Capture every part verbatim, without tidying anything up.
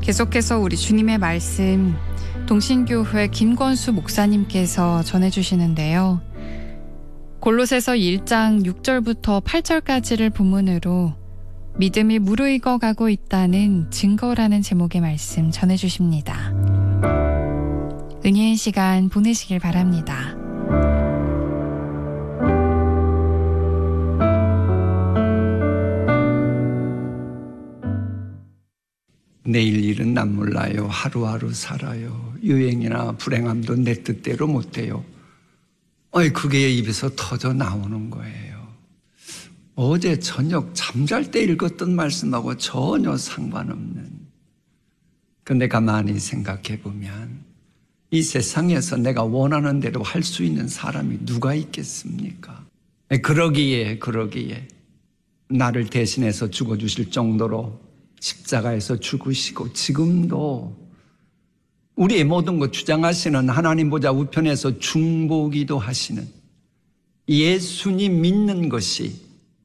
계속해서 우리 주님의 말씀 동신교회 김권수 목사님께서 전해주시는데요. 골로새서 일 장 육 절부터 팔 절까지를 본문으로 믿음이 무르익어 가고 있다는 증거라는 제목의 말씀 전해주십니다. 은혜의 시간 보내시길 바랍니다. 내일 일은 난 몰라요. 하루하루 살아요. 유행이나 불행함도 내 뜻대로 못해요. 어이, 그게 입에서 터져 나오는 거예요. 어제 저녁 잠잘 때 읽었던 말씀하고 전혀 상관없는. 근데 가만히 생각해 보면 이 세상에서 내가 원하는 대로 할 수 있는 사람이 누가 있겠습니까? 그러기에 그러기에 나를 대신해서 죽어주실 정도로 십자가에서 죽으시고 지금도 우리의 모든 것 주장하시는 하나님 보좌 우편에서 중보기도 하시는 예수님 믿는 것이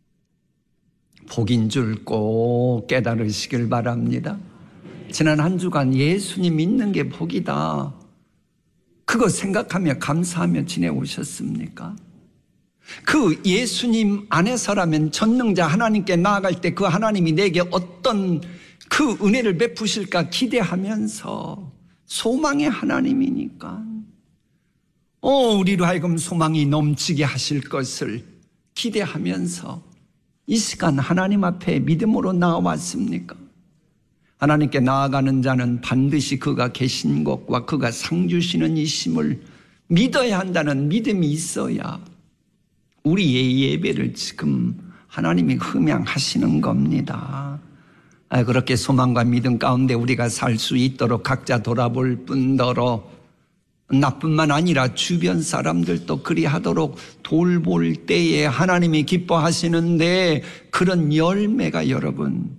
복인 줄 꼭 깨달으시길 바랍니다. 지난 한 주간 예수님 믿는 게 복이다. 그거 생각하며 감사하며 지내오셨습니까? 그 예수님 안에서라면 전능자 하나님께 나아갈 때 그 하나님이 내게 어떤 그 은혜를 베푸실까 기대하면서 소망의 하나님이니까 어, 우리로 하여금 소망이 넘치게 하실 것을 기대하면서 이 시간 하나님 앞에 믿음으로 나아왔습니까? 하나님께 나아가는 자는 반드시 그가 계신 것과 그가 상 주시는 이심을 믿어야 한다는 믿음이 있어야 우리의 예배를 지금 하나님이 흠양하시는 겁니다. 그렇게 소망과 믿음 가운데 우리가 살 수 있도록 각자 돌아볼 뿐더러 나뿐만 아니라 주변 사람들도 그리하도록 돌볼 때에 하나님이 기뻐하시는데 그런 열매가 여러분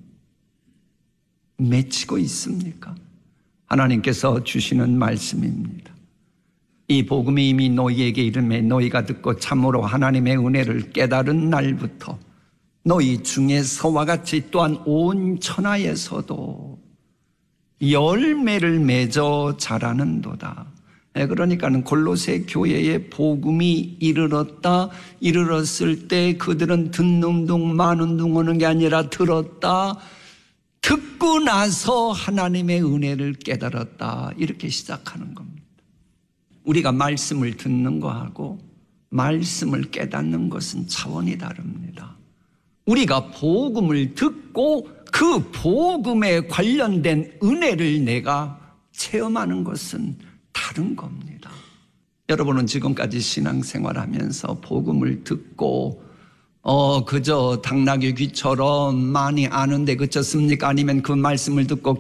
맺히고 있습니까? 하나님께서 주시는 말씀입니다. 이 복음이 이미 너희에게 이르매 너희가 듣고 참으로 하나님의 은혜를 깨달은 날부터 너희 중에서와 같이 또한 온 천하에서도 열매를 맺어 자라는도다. 그러니까는 골로새 교회의 복음이 이르렀다. 이르렀을 때 그들은 듣는 둥 마는 둥 하는 게 아니라 들었다. 듣고 나서 하나님의 은혜를 깨달았다. 이렇게 시작하는 겁니다. 우리가 말씀을 듣는 거하고 말씀을 깨닫는 것은 차원이 다릅니다. 우리가 복음을 듣고 그 복음에 관련된 은혜를 내가 체험하는 것은 다른 겁니다. 여러분은 지금까지 신앙생활하면서 복음을 듣고 어 그저 당나귀 귀처럼 많이 아는데 그쳤습니까? 아니면 그 말씀을 듣고